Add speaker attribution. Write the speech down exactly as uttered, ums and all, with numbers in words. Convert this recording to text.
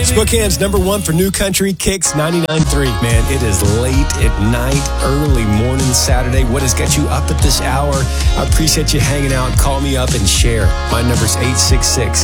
Speaker 1: Spokane number one for new country, Kicks ninety-nine point three. Man, it is late at night, early morning Saturday. What has got you up at this hour? I appreciate you hanging out. Call me up and share. My number's eight six six,